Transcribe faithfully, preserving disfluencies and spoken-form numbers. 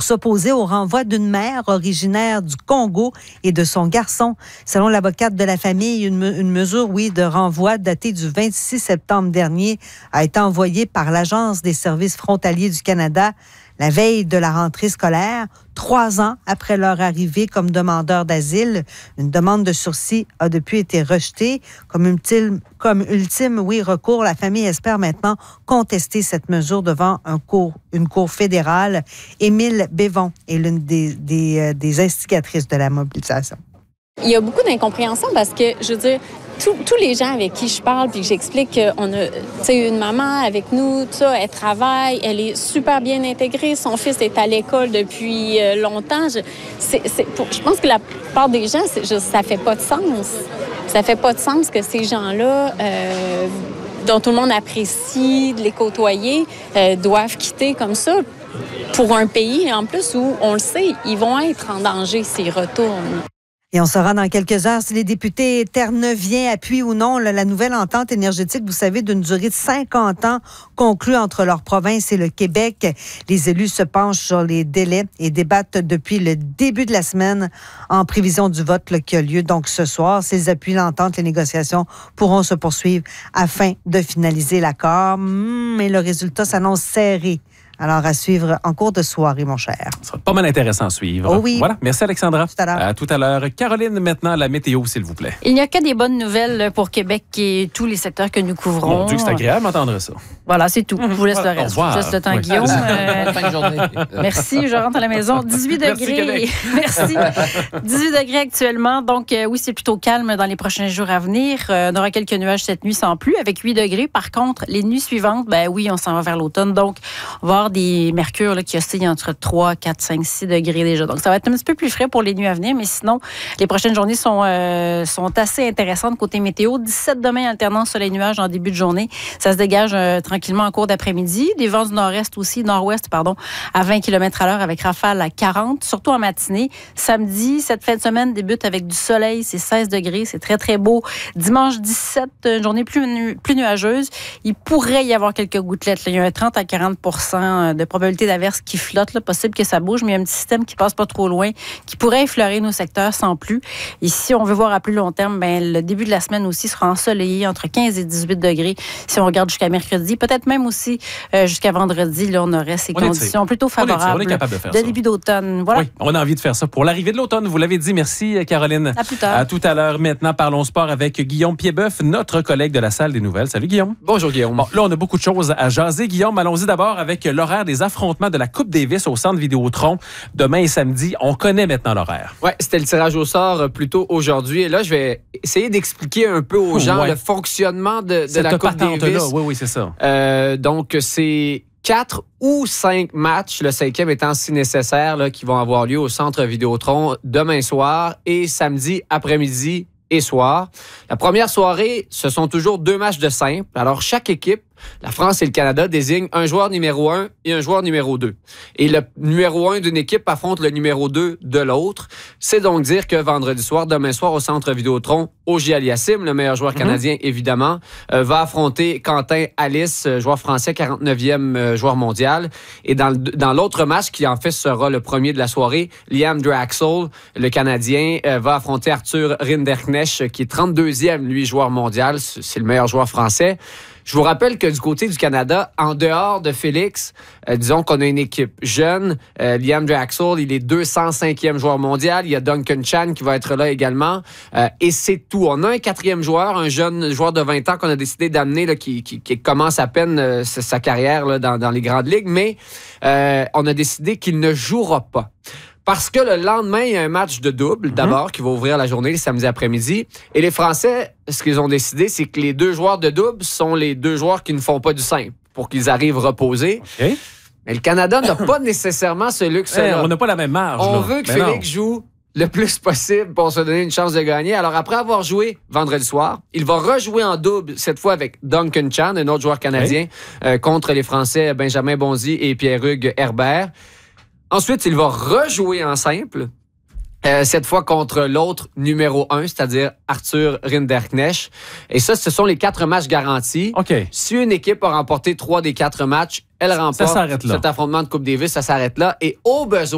s'opposer au renvoi d'une mère originaire du Congo et de son garçon. Selon l'avocate de la famille, une, une mesure, oui, de renvoi datée du vingt-six septembre dernier a été envoyée par l'Agence des services frontaliers du Canada la veille de la rentrée scolaire, trois ans après leur arrivée comme demandeurs d'asile. Une demande de sursis a depuis été rejetée. Comme ultime, comme ultime oui, recours, la famille espère maintenant contester cette mesure devant un cour, une cour fédérale. Émile Bévon est l'une des, des, des instigatrices de la mobilisation. Il y a beaucoup d'incompréhension parce que, je veux dire, Tous, tous les gens avec qui je parle puis que j'explique qu'on a, tu sais, une maman avec nous, tout ça, elle travaille, elle est super bien intégrée, son fils est à l'école depuis longtemps. Je, c'est, c'est, pour, je pense que la plupart des gens, c'est juste, ça fait pas de sens. Ça fait pas de sens que ces gens-là, euh, dont tout le monde apprécie de les côtoyer, euh, doivent quitter comme ça pour un pays, en plus, où, on le sait, ils vont être en danger s'ils retournent. Et on saura dans quelques heures si les députés terre-neuviens appuient ou non la nouvelle entente énergétique, vous savez, d'une durée de cinquante ans conclue entre leur province et le Québec. Les élus se penchent sur les délais et débattent depuis le début de la semaine en prévision du vote là, qui a lieu donc ce soir. S'ils appuient l'entente, les négociations pourront se poursuivre afin de finaliser l'accord. Mais le résultat s'annonce serré. Alors, à suivre en cours de soirée, mon cher. Ça sera pas mal intéressant à suivre. Oh oui. Voilà. Merci, Alexandra. Tout à l'heure. À tout à l'heure. Caroline, maintenant, la météo, s'il vous plaît. Il n'y a que des bonnes nouvelles pour Québec et tous les secteurs que nous couvrons. Mon Dieu, c'est agréable d'entendre ça. Voilà, c'est tout. Je vous laisse le reste. Je vous laisse le temps, oui. Guillaume. Euh, fin de journée. Merci, je rentre à la maison. dix-huit degrés. Merci. dix-huit degrés actuellement. Donc, euh, oui, c'est plutôt calme dans les prochains jours à venir. Euh, on aura quelques nuages cette nuit sans pluie avec huit degrés. Par contre, les nuits suivantes, ben oui, on s'en va vers l'automne. Donc, on va avoir des mercures là, qui oscillent entre trois, quatre, cinq, six degrés déjà. Donc, ça va être un petit peu plus frais pour les nuits à venir, mais sinon, les prochaines journées sont, euh, sont assez intéressantes côté météo. dix-sept demain, alternant soleil-nuage en début de journée. Ça se dégage euh, tranquillement en cours d'après-midi. Des vents du nord-est aussi, nord-ouest, pardon, à vingt kilomètres à l'heure avec rafale à quarante, surtout en matinée. Samedi, cette fin de semaine débute avec du soleil, c'est seize degrés, c'est très, très beau. Dimanche dix-sept, une journée plus, nu- plus nuageuse. Il pourrait y avoir quelques gouttelettes. Là. Il y a un trente à quarante pour cent de probabilité d'averse qui flotte, là, possible que ça bouge, mais il y a un petit système qui passe pas trop loin, qui pourrait effleurer nos secteurs sans pluie. Et si on veut voir à plus long terme, ben, le début de la semaine aussi sera ensoleillé entre quinze et dix-huit degrés si on regarde jusqu'à mercredi. Peut-être même aussi euh, jusqu'à vendredi, là, on aurait ces on conditions plutôt favorables on est, on est capable de, faire de ça. début d'automne. Voilà. Oui, on a envie de faire ça pour l'arrivée de l'automne. Vous l'avez dit. Merci, Caroline. À plus tard. À tout à l'heure. Maintenant, parlons sport avec Guillaume Piedboeuf, notre collègue de la salle des nouvelles. Salut, Guillaume. Bonjour, Guillaume. Bon, là, on a beaucoup de choses à jaser. Guillaume, allons-y d'abord avec l'horaire des affrontements de la Coupe Davis au Centre Vidéotron demain et samedi. On connaît maintenant l'horaire. Oui, c'était le tirage au sort plus tôt aujourd'hui. Et là, je vais essayer d'expliquer un peu aux gens ouais. le fonctionnement de, de Cette la Coupe Davis. Oui, oui, c'est ça. Euh, donc, c'est quatre ou cinq matchs, le cinquième étant si nécessaire, là, qui vont avoir lieu au Centre Vidéotron demain soir et samedi après-midi et soir. La première soirée, ce sont toujours deux matchs de simple. Alors, chaque équipe, la France et le Canada, désignent un joueur numéro un et un joueur numéro deux. Et le numéro un d'une équipe affronte le numéro deux de l'autre. C'est donc dire que vendredi soir, demain soir, au Centre Vidéotron, Ogier Aliassime, le meilleur joueur canadien, mm-hmm. évidemment, euh, va affronter Quentin Alice, joueur français, quarante-neuvième euh, joueur mondial. Et dans, dans l'autre match, qui en fait sera le premier de la soirée, Liam Draxel, le Canadien, euh, va affronter Arthur Rinderknecht, qui est trente-deuxième, lui, joueur mondial. C'est le meilleur joueur français. Je vous rappelle que du côté du Canada, en dehors de Félix, euh, disons qu'on a une équipe jeune. Euh, Liam Draxel, il est deux cent cinquième joueur mondial. Il y a Duncan Chan qui va être là également. Euh, et c'est tout. On a un quatrième joueur, un jeune joueur de vingt ans qu'on a décidé d'amener, là, qui, qui, qui commence à peine euh, sa carrière là, dans, dans les grandes ligues. Mais euh, on a décidé qu'il ne jouera pas. Parce que le lendemain, il y a un match de double, d'abord, mmh. qui va ouvrir la journée le samedi après-midi. Et les Français, ce qu'ils ont décidé, c'est que les deux joueurs de double sont les deux joueurs qui ne font pas du simple pour qu'ils arrivent reposés. Okay. Mais le Canada n'a pas nécessairement ce luxe-là. Hey, on n'a pas la même marge. On là. veut que Mais Félix non. joue le plus possible pour se donner une chance de gagner. Alors, après avoir joué vendredi soir, il va rejouer en double, cette fois avec Duncan Chan, un autre joueur canadien, okay. euh, contre les Français Benjamin Bonzi et Pierre-Hugues Herbert. Ensuite, il va rejouer en simple, euh, cette fois contre l'autre numéro un, c'est-à-dire Arthur Rinderknecht. Et ça, ce sont les quatre matchs garantis. Okay. Si une équipe a remporté trois des quatre matchs, elle remporte cet affrontement de Coupe Davis, ça s'arrête là. Et au besoin,